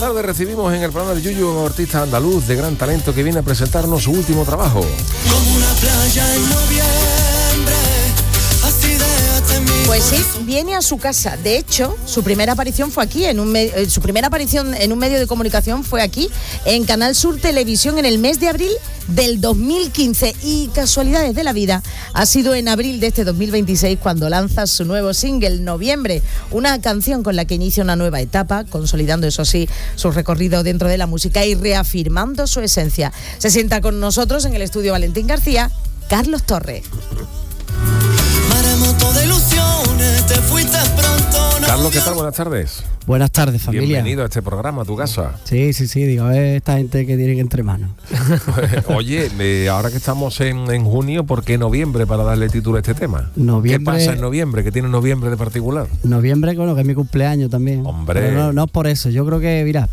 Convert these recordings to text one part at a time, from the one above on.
tarde recibimos en el programa de Yuyu a un artista andaluz de gran talento que viene a presentarnos su último trabajo. Como una playa en noviembre, así déjate en mi Pues sí, viene a su casa. De hecho, su primera aparición fue aquí, su primera aparición en un medio de comunicación fue aquí, en Canal Sur Televisión, en el mes de abril del 2015. Y casualidades de la vida, ha sido en abril de este 2026 cuando lanza su nuevo single, Noviembre, una canción con la que inicia una nueva etapa, consolidando, eso sí, su recorrido dentro de la música y reafirmando su esencia. Se sienta con nosotros en el estudio Valentín García, Carlos Torres. maremoto de ilusiones, te fuiste pronto. Carlos, ¿qué tal? Buenas tardes. Buenas tardes, familia. Bienvenido a este programa, a tu casa. Sí, digo, esta gente que tienen entre manos. Oye, ahora que estamos en junio, ¿por qué noviembre para darle título a este tema? Noviembre. ¿Qué pasa en noviembre? ¿Qué tiene noviembre de particular? Noviembre, bueno, que es mi cumpleaños también. Hombre. Pero no es por eso, yo creo que, mira,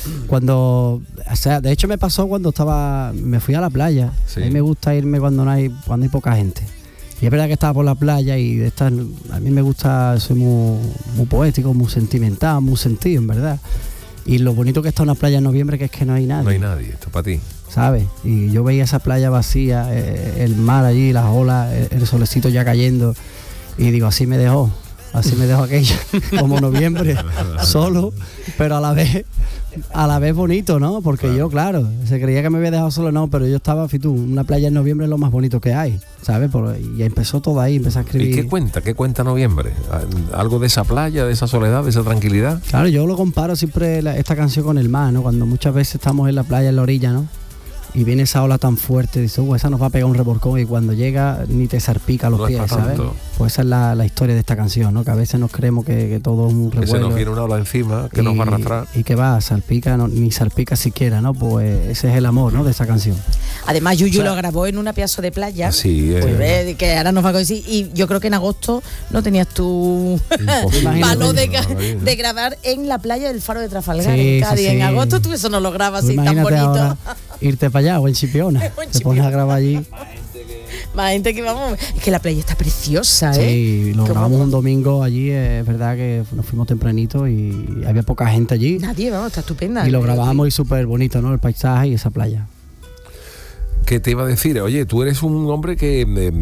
de hecho me pasó cuando me fui a la playa. Sí. A mí me gusta irme cuando hay poca gente. Y es verdad que estaba por la playa y a mí me gusta, soy muy poético, muy sentimental, muy sentido, en verdad. Y lo bonito que está una playa en noviembre, que es que no hay nadie. No hay nadie, esto es para ti. ¿Sabes? Y yo veía esa playa vacía, el mar allí, las olas, el solecito ya cayendo. Y digo, así me dejó aquella, como noviembre, solo, pero a la vez bonito, ¿no? Porque yo, claro, se creía que me había dejado solo, no, pero yo estaba, una playa en noviembre es lo más bonito que hay, ¿sabes? Y empezó todo ahí, empecé a escribir. ¿Y qué cuenta noviembre? ¿Algo de esa playa, de esa soledad, de esa tranquilidad? Claro, yo lo comparo siempre esta canción con el mar, ¿no? Cuando muchas veces estamos en la playa, en la orilla, ¿no? Y viene esa ola tan fuerte, dices, esa nos va a pegar un revolcón, y cuando llega ni te salpica los pies, ¿sabes? Pues esa es la historia de esta canción, ¿no? Que a veces nos creemos que todo es un revuelo. Que se nos viene una ola encima, que nos va a arrastrar. Y que salpica, ni salpica siquiera, ¿no? Pues ese es el amor, ¿no? De esa canción. Además, Yuyu lo grabó en una piazza de playa. Sí, que ahora nos va a decir. Y yo creo que en agosto no tenías tu palo de grabar en la playa del Faro de Trafalgar, en Cádiz. Sí. En agosto tú eso no lo grabas así tan bonito. Ahora, irte para allá o en Chipiona. Te pones a grabar allí. Más gente que vamos. Es que la playa está preciosa, ¿eh? Sí, lo grabamos un domingo allí. Es verdad que nos fuimos tempranito y había poca gente allí. Nadie, vamos, está estupenda. Y lo grabamos y súper bonito, ¿no? El paisaje y esa playa. ¿Qué te iba a decir? Oye, tú eres un hombre que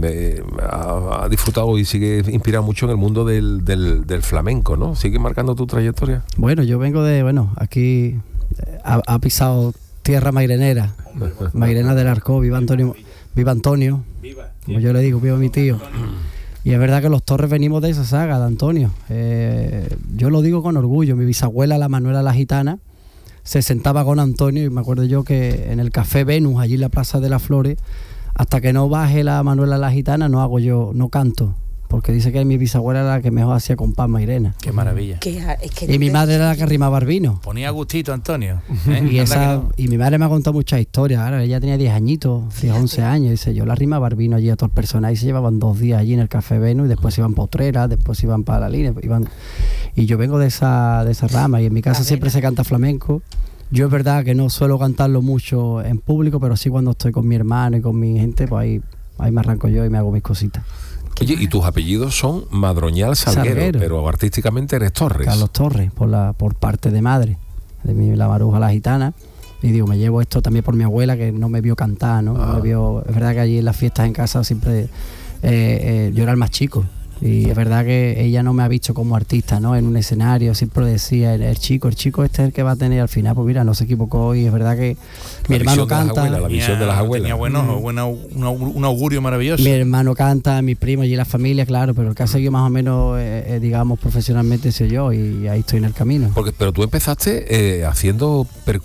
ha disfrutado y sigue inspirado mucho en el mundo del flamenco, ¿no? ¿Sigue marcando tu trayectoria? Bueno, yo vengo aquí ha pisado tierra mairenera, Mairena del Arco, viva Antonio, como yo le digo, viva mi tío. Y es verdad que los Torres venimos de esa saga de Antonio. Yo lo digo con orgullo, mi bisabuela, la Manuela la Gitana, se sentaba con Antonio, y me acuerdo yo que en el Café Venus, allí en la Plaza de las Flores, hasta que no baje la Manuela la Gitana, no canto. Porque dice que mi bisabuela era la que mejor hacía compás mairena. Qué maravilla. Y mi madre era la que arrimaba vino. Ponía gustito, Antonio. Y mi madre me ha contado muchas historias. Ahora ella tenía 10 añitos, 11 años. Dice, yo la arrimaba vino allí a todas las personas. Y se llevaban 2 días allí en el Café Venus. Y después iban para Utrera, después iban para la línea. Y yo vengo de esa rama. Y en mi casa siempre se canta flamenco. Yo es verdad que no suelo cantarlo mucho en público, pero sí cuando estoy con mi hermano y con mi gente, pues ahí me arranco yo y me hago mis cositas. Oye, y tus apellidos son Madroñal Salguero, pero artísticamente eres Torres. Carlos Torres, por parte de madre, de la Maruja la Gitana. Y digo, me llevo esto también por mi abuela, que no me vio cantar, ¿no? No me vio, es verdad que allí en las fiestas en casa siempre yo era el más chico. Y es verdad que ella no me ha visto como artista, ¿no? En un escenario siempre decía, el chico este es el que va a tener al final. Pues mira, no se equivocó, y es verdad que mi hermano canta. La visión de las abuelas. Tenía un augurio maravilloso. Mi hermano canta, mi primo y la familia, claro, pero el que ha seguido más o menos, digamos, profesionalmente soy yo, y ahí estoy en el camino. Pero tú empezaste haciendo